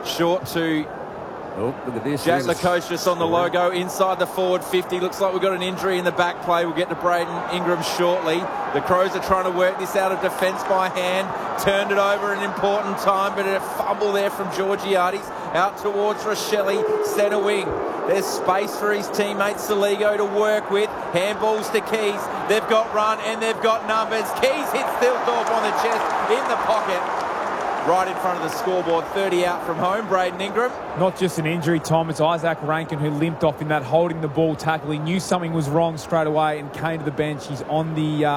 Short to Oh, look at this. Jack Lukosius on the logo inside the forward 50. Looks like we've got an injury in the back play. We'll get to Braden Ingram shortly. The Crows are trying to work this out of defence by hand. Turned it over an important time, but a fumble there from Georgiades. Out towards Rochelle, centre wing. There's space for his teammate Saligo to work with. Handballs to Keys. They've got run and they've got numbers. Keys hits Thilthorpe on the chest in the pocket. Right in front of the scoreboard, 30 out from home, Braden Ingram. Not just an injury, Tom, it's Isaac Rankin who limped off in that holding the ball tackle. He knew something was wrong straight away and came to the bench. He's on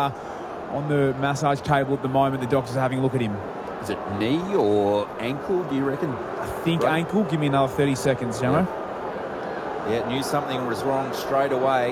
the massage table at the moment. The doctors are having a look at him. Is it knee or ankle, do you reckon? I think ankle. Give me another 30 seconds, Jamo. Yeah, knew something was wrong straight away.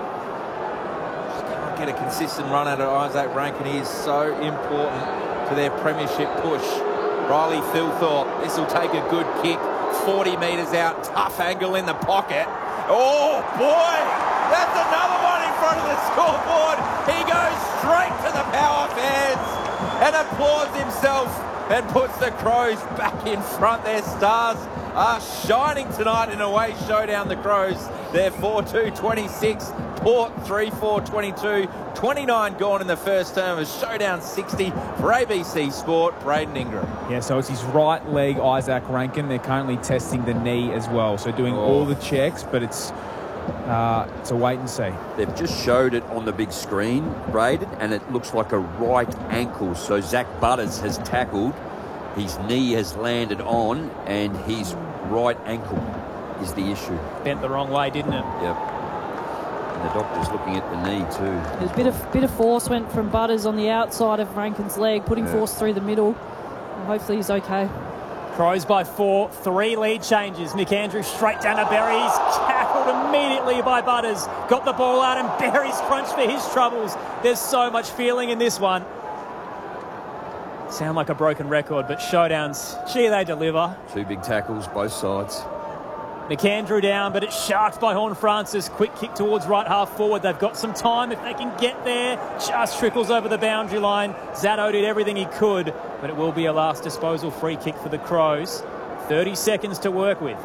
Just can't get a consistent run out of Isaac Rankin. He is so important to their premiership push. Riley Thilthorpe, this will take a good kick. 40 metres out, tough angle in the pocket. Oh, boy! That's another one in front of the scoreboard. He goes straight to the power fans and applauds himself and puts the Crows back in front. Their stars are shining tonight in a away showdown. The Crows, they're 4-2-26. Port 3-4-22. 29 gone in the first term of Showdown 60 for ABC Sport. Braden Ingram. Yeah, so it's his right leg, Isaac Rankin. They're currently testing the knee as well. So doing all the checks, but it's a wait and see. They've just showed it on the big screen, Braden, and it looks like a right ankle. So Zach Butters has tackled. His knee has landed on, and his right ankle is the issue. Bent the wrong way, didn't it? Yep. And the doctor's looking at the knee too. There's a bit of force went from Butters on the outside of Rankin's leg, putting force through the middle. Hopefully he's okay. Crows by 4, 3 lead changes. McAndrew straight down to Berry. He's tackled immediately by Butters. Got the ball out and Berry's crunched for his troubles. There's so much feeling in this one. Sound like a broken record, but Showdowns, gee, they deliver. 2 big tackles, both sides. McAndrew down, but it's sharked by Horne-Francis. Quick kick towards right half forward. They've got some time if they can get there. Just trickles over the boundary line. Zato did everything he could, but it will be a last disposal free kick for the Crows. 30 seconds to work with.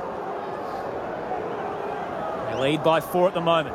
They lead by 4 at the moment.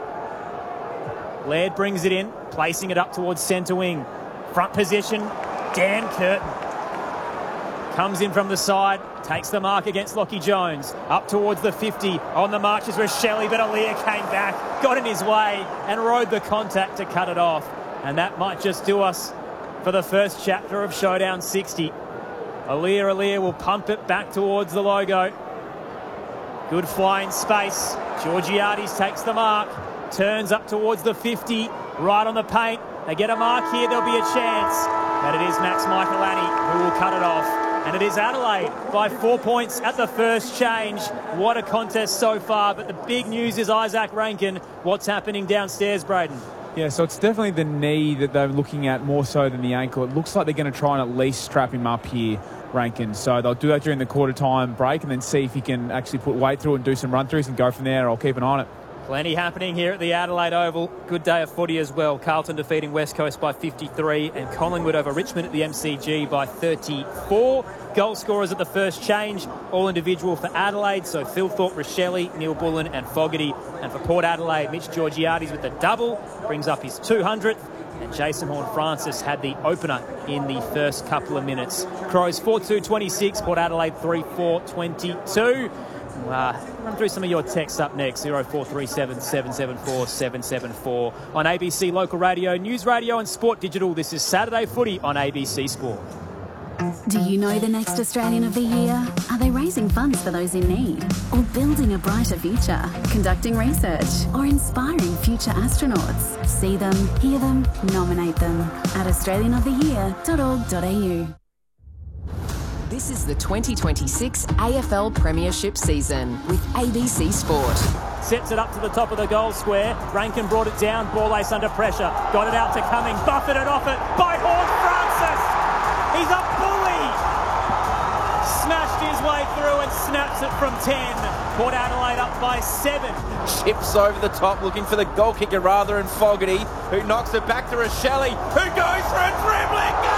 Laird brings it in, placing it up towards centre wing. Front position, Dan Curtin. Comes in from the side, takes the mark against Lockie Jones. Up towards the 50. On the march is Rochelle, but Alia came back, got in his way and rode the contact to cut it off. And that might just do us for the first chapter of Showdown 60. Alia will pump it back towards the logo. Good flying space. Georgiades takes the mark, turns up towards the 50, right on the paint. They get a mark here, there'll be a chance. But it is Max Michaelani who will cut it off. And it is Adelaide by 4 points at the first change. What a contest so far. But the big news is Isaac Rankin. What's happening downstairs, Braden? Yeah, so it's definitely the knee that they're looking at more so than the ankle. It looks like they're going to try and at least strap him up here, Rankin. So they'll do that during the quarter time break and then see if he can actually put weight through it and do some run-throughs and go from there. I'll keep an eye on it. Plenty happening here at the Adelaide Oval. Good day of footy as well. Carlton defeating West Coast by 53 and Collingwood over Richmond at the MCG by 34. Goal scorers at the first change, all individual for Adelaide. So Thilthorpe, Rochelle, Neil Bullen and Fogarty. And for Port Adelaide, Mitch Georgiades with the double, brings up his 200th. And Jason Horne-Francis had the opener in the first couple of minutes. Crows 4-2-26, Port Adelaide 3-4-22. Run through some of your texts up next. 0437 774 774 on ABC Local Radio, News Radio and Sport Digital. This is Saturday Footy on ABC Sport. Do you know the next Australian of the Year? Are they raising funds for those in need? Or building a brighter future? Conducting research? Or inspiring future astronauts? See them, hear them, nominate them at australianoftheyear.org.au. This is the 2026 AFL Premiership season with ABC Sport. Sets it up to the top of the goal square. Rankin brought it down. Ball ace under pressure. Got it out to Cumming. Buffeted off it by Horne-Francis. He's a bully. Smashed his way through and snaps it from 10. Port Adelaide up by 7. Chips over the top, looking for the goal kicker rather than Fogarty, who knocks it back to Rochelle, who goes for a dribbling goal.